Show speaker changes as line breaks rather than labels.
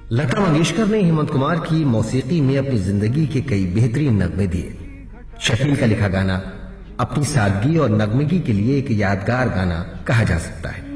लता मंगेशकर ने हेमंत कुमार की मौसीकी में अपनी जिंदगी के कई बेहतरीन नगमे दिए। शकील का लिखा गाना अपनी सादगी और नगमगी के लिए एक यादगार गाना कहा जा सकता है।